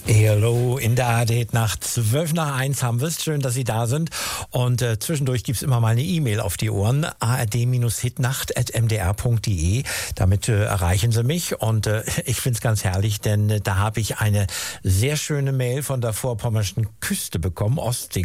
Hallo, in der ARD nach 12:01 haben wir es. Schön, dass Sie da sind. Und zwischendurch gibt es immer mal eine E-Mail auf die Ohren. ard-hitnacht@mdr.de. Damit erreichen Sie mich. Und ich finde es ganz herrlich, denn da habe ich eine sehr schöne Mail von der vorpommerschen Küste bekommen, Ostsee.